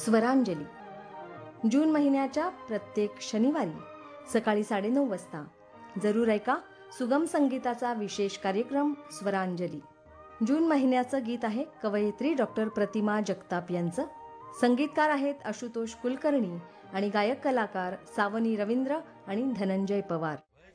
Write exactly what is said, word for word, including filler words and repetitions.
स्वरांजली जून महिन्याच्या प्रत्येक शनिवारी सकाळी साडेनऊ वाजता जरूर ऐका सुगम संगीताचा विशेष कार्यक्रम स्वरांजली. जून महिन्याचं गीत आहे कवयित्री डॉक्टर प्रतिमा जगताप यांचं. संगीतकार आहेत आशुतोष कुलकर्णी आणि गायक कलाकार सावनी रवींद्र आणि धनंजय पवार.